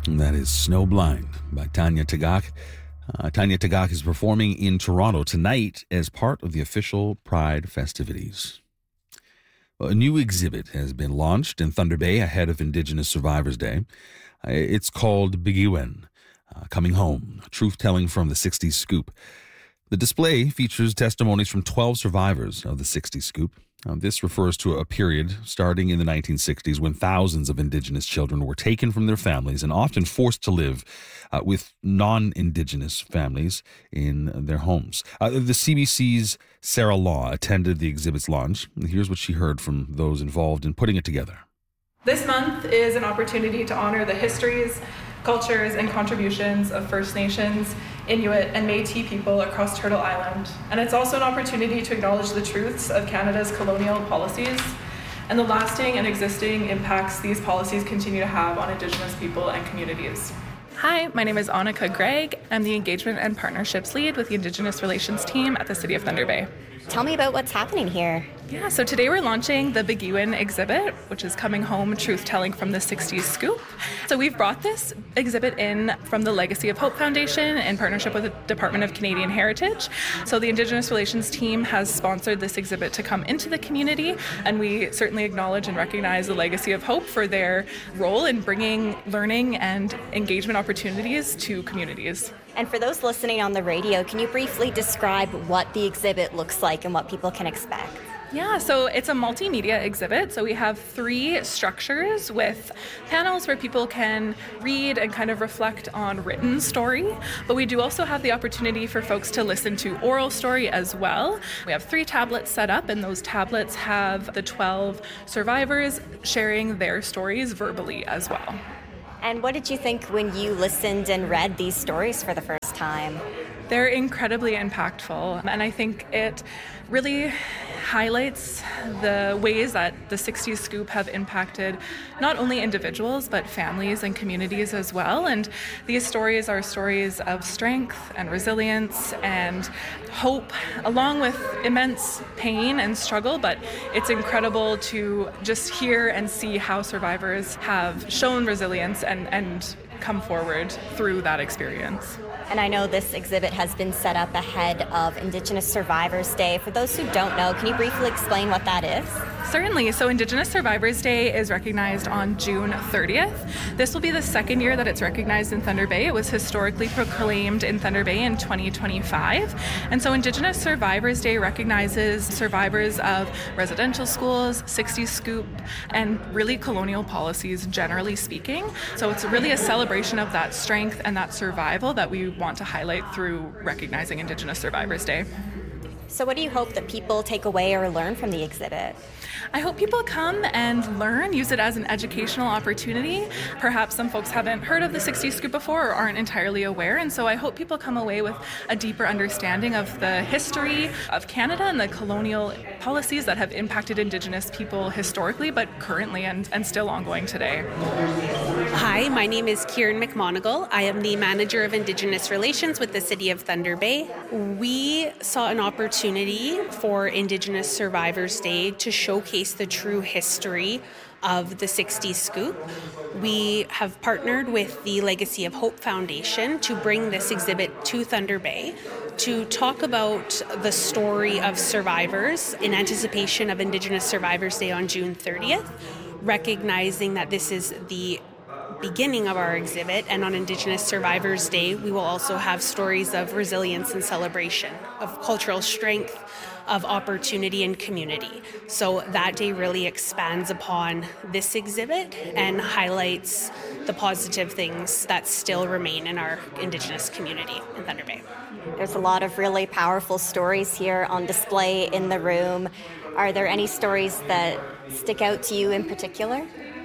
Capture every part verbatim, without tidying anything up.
And that is Snowblind by Tanya Tagaq. Uh, Tanya Tagaq is performing in Toronto tonight as part of the official Pride festivities. A new exhibit has been launched in Thunder Bay ahead of Indigenous Survivors Day. Uh, it's called Bigiwen, uh, Coming Home, Truth-Telling from the sixties Scoop. The display features testimonies from twelve survivors of the sixties Scoop. Uh, this refers to a period starting in the nineteen sixties when thousands of Indigenous children were taken from their families and often forced to live uh, with non-Indigenous families in their homes. Uh, the C B C's Sarah Law attended the exhibit's launch. Here's what she heard from those involved in putting it together. This month is an opportunity to honor the histories, cultures, and contributions of First Nations, Inuit, and Métis people across Turtle Island. And it's also an opportunity to acknowledge the truths of Canada's colonial policies and the lasting and existing impacts these policies continue to have on Indigenous people and communities. Hi, my name is Annika Gregg. I'm the Engagement and Partnerships Lead with the Indigenous Relations Team at the City of Thunder Bay. Tell me about what's happening here. Yeah, so today we're launching the Bigiwen exhibit, which is Coming Home, Truth-Telling from the sixties Scoop. So we've brought this exhibit in from the Legacy of Hope Foundation in partnership with the Department of Canadian Heritage. So the Indigenous Relations team has sponsored this exhibit to come into the community, and we certainly acknowledge and recognize the Legacy of Hope for their role in bringing learning and engagement opportunities to communities. And for those listening on the radio, can you briefly describe what the exhibit looks like and what people can expect? Yeah, so it's a multimedia exhibit. So we have three structures with panels where people can read and kind of reflect on written story. But we do also have the opportunity for folks to listen to oral story as well. We have three tablets set up, and those tablets have the twelve survivors sharing their stories verbally as well. And what did you think when you listened and read these stories for the first time? They're incredibly impactful, and I think it really highlights the ways that the sixties Scoop have impacted not only individuals but families and communities as well. And these stories are stories of strength and resilience and hope, along with immense pain and struggle. But it's incredible to just hear and see how survivors have shown resilience and, and come forward through that experience. And I know this exhibit has been set up ahead of Indigenous Survivors Day. For those who don't know, can you briefly explain what that is? Certainly. So Indigenous Survivors Day is recognized on June thirtieth. This will be the second year that it's recognized in Thunder Bay. It was historically proclaimed in Thunder Bay in twenty twenty-five. And so Indigenous Survivors Day recognizes survivors of residential schools, sixties Scoop, and really colonial policies generally speaking. So it's really a celebration of that strength and that survival that we want to highlight through recognizing Indigenous Survivors Day. So what do you hope that people take away or learn from the exhibit? I hope people come and learn, use it as an educational opportunity. Perhaps some folks haven't heard of the sixties Scoop before or aren't entirely aware, and so I hope people come away with a deeper understanding of the history of Canada and the colonial policies that have impacted Indigenous people historically, but currently and, and still ongoing today. Hi, my name is Kieran McMonigal. I am the Manager of Indigenous Relations with the City of Thunder Bay. We saw an opportunity for Indigenous Survivors Day to showcase the true history of the sixties Scoop. We have partnered with the Legacy of Hope Foundation to bring this exhibit to Thunder Bay to talk about the story of survivors in anticipation of Indigenous Survivors Day on June thirtieth, recognizing that this is the beginning of our exhibit, and on Indigenous Survivors Day we will also have stories of resilience and celebration, of cultural strength, of opportunity and community. So that day really expands upon this exhibit and highlights the positive things that still remain in our Indigenous community in Thunder Bay. There's a lot of really powerful stories here on display in the room. Are there any stories that stick out to you in particular?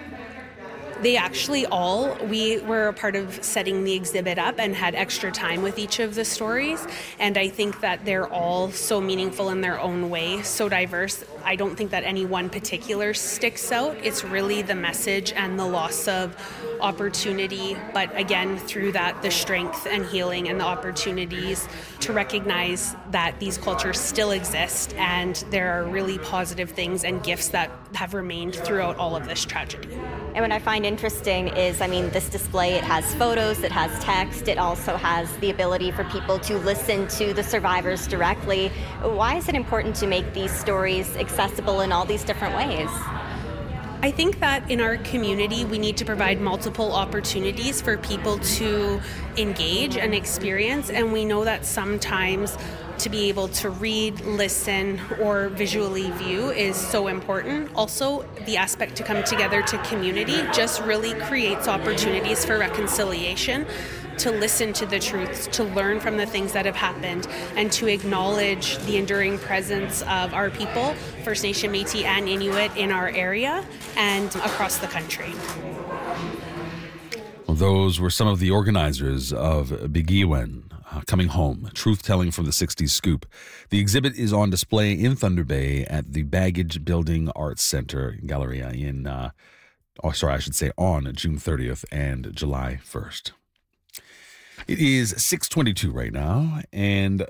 They actually all, we were a part of setting the exhibit up and had extra time with each of the stories. And I think that they're all so meaningful in their own way, so diverse. I don't think that any one particular sticks out. It's really the message and the loss of opportunity, but again, through that, the strength and healing and the opportunities to recognize that these cultures still exist and there are really positive things and gifts that have remained throughout all of this tragedy. And what I find interesting is, I mean, this display, it has photos, it has text, it also has the ability for people to listen to the survivors directly. Why is it important to make these stories accessible in all these different ways? I think that in our community, we need to provide multiple opportunities for people to engage and experience, and we know that sometimes to be able to read, listen, or visually view is so important. Also, the aspect to come together to community just really creates opportunities for reconciliation, to listen to the truths, to learn from the things that have happened, and to acknowledge the enduring presence of our people, First Nation, Métis, and Inuit in our area and across the country. Well, those were some of the organizers of Bigiwen. Uh, coming home, truth-telling from the sixties scoop. The exhibit is on display in Thunder Bay at the Baggage Building Arts Center Galleria in, uh, oh, sorry, I should say on June thirtieth and July first. It is six twenty-two right now, and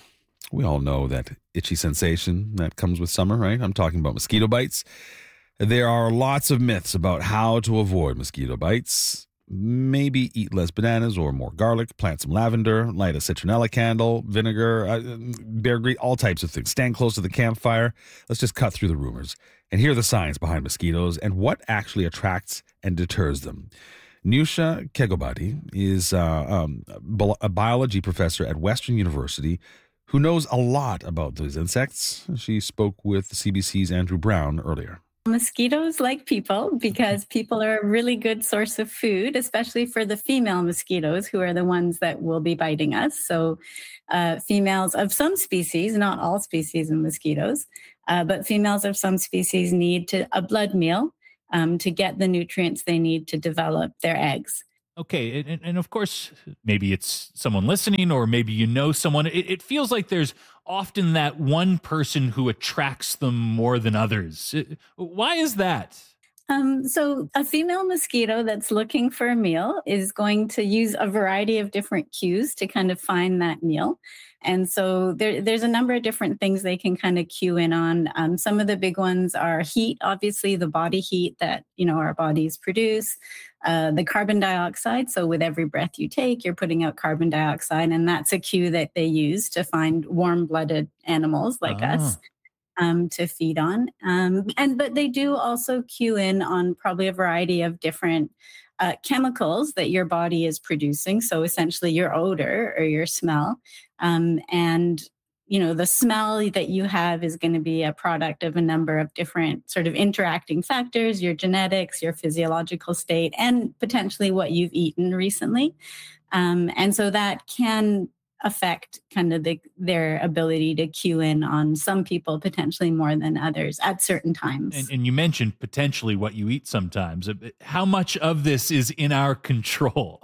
we all know that itchy sensation that comes with summer, right? I'm talking about mosquito bites. There are lots of myths about how to avoid mosquito bites. Maybe eat less bananas or more garlic, plant some lavender, light a citronella candle, vinegar, uh, bear grease, all types of things. Stand close to the campfire. Let's just cut through the rumors and hear the science behind mosquitoes and what actually attracts and deters them. Nusha Kegobati is uh, um, a biology professor at Western University who knows a lot about these insects. She spoke with C B C's Andrew Brown earlier. Mosquitoes like people because people are a really good source of food, especially for the female mosquitoes who are the ones that will be biting us. So uh, females of some species, not all species of mosquitoes, uh, but females of some species need to, a blood meal um, to get the nutrients they need to develop their eggs. Okay, and, and of course, maybe it's someone listening or maybe you know someone. It, it feels like there's often that one person who attracts them more than others. Why is that? Um, so a female mosquito that's looking for a meal is going to use a variety of different cues to kind of find that meal. And so there, there's a number of different things they can kind of cue in on. Um, some of the big ones are heat, obviously the body heat that, you know, our bodies produce, uh, the carbon dioxide. So with every breath you take, you're putting out carbon dioxide, and that's a cue that they use to find warm-blooded animals like Ah. us. Um, to feed on. Um, and but they do also cue in on probably a variety of different uh, chemicals that your body is producing. So essentially your odor or your smell. Um, and, you know, the smell that you have is going to be a product of a number of different sort of interacting factors, your genetics, your physiological state, and potentially what you've eaten recently. Um, and so that can affect kind of the, their ability to cue in on some people potentially more than others at certain times. And, and you mentioned potentially what you eat sometimes. How much of this is in our control?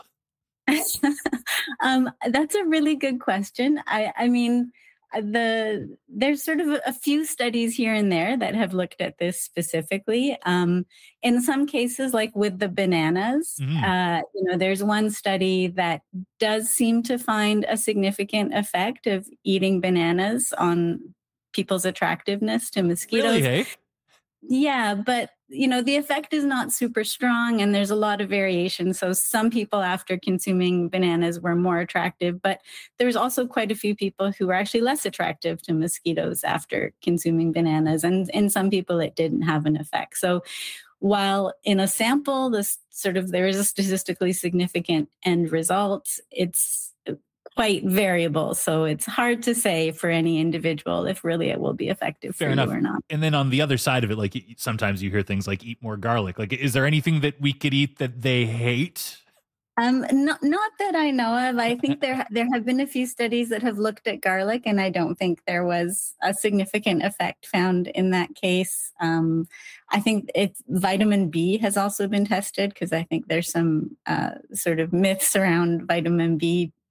um, that's a really good question. I, I mean, the there's sort of a few studies here and there that have looked at this specifically. Um, in some cases, like with the bananas, Mhm. uh, you know, there's one study that does seem to find a significant effect of eating bananas on people's attractiveness to mosquitoes. Really, hey? Yeah, but you know, the effect is not super strong and there's a lot of variation. So some people after consuming bananas were more attractive, but there's also quite a few people who were actually less attractive to mosquitoes after consuming bananas. And in some people it didn't have an effect. So while in a sample, this sort of there is a statistically significant end result, it's quite variable. So it's hard to say for any individual if really it will be effective Fair for enough. you or not. And then on the other side of it, like sometimes you hear things like eat more garlic. Like, is there anything that we could eat that they hate? Um, not, not that I know of. I think there there have been a few studies that have looked at garlic, and I don't think there was a significant effect found in that case. Um, I think it's vitamin B has also been tested because I think there's some uh, sort of myths around vitamin B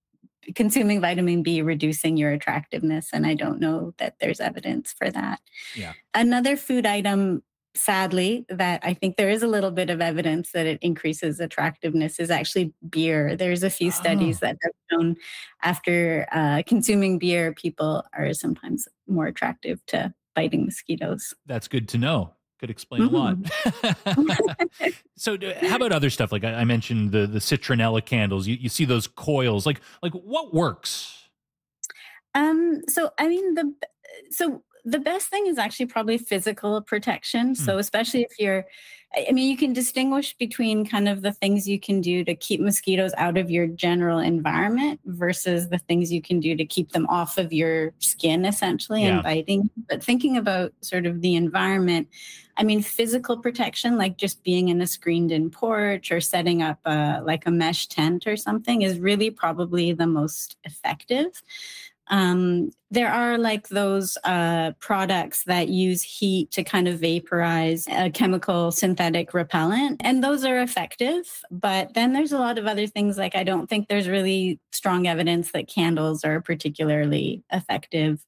consuming vitamin B reducing your attractiveness. And I don't know that there's evidence for that. Yeah. Another food item, sadly, that I think there is a little bit of evidence that it increases attractiveness is actually beer. There's a few studies Oh. that have shown after uh, consuming beer, people are sometimes more attractive to biting mosquitoes. That's good to know. Could explain mm-hmm. a lot. So how about other stuff? Like I, I mentioned the, the citronella candles. You, you see those coils. Like, like what works? Um, so, I mean, the, so the best thing is actually probably physical protection. Hmm. So especially if you're, I mean, you can distinguish between kind of the things you can do to keep mosquitoes out of your general environment versus the things you can do to keep them off of your skin, essentially, yeah. and biting. But thinking about sort of the environment, I mean, physical protection, like just being in a screened-in porch or setting up a, like a mesh tent or something is really probably the most effective. Um, there are like those uh, products that use heat to kind of vaporize a chemical synthetic repellent, and those are effective. But then there's a lot of other things, like I don't think there's really strong evidence that candles are particularly effective.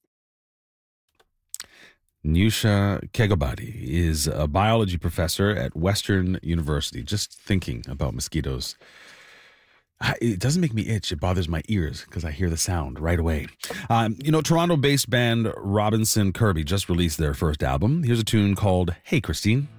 Newsha Kegobadi is a biology professor at Western University. Just thinking about mosquitoes, it doesn't make me itch. It bothers my ears because I hear the sound right away. Um, you know, Toronto-based band Robinson Kirby just released their first album. Here's a tune called Hey Christine.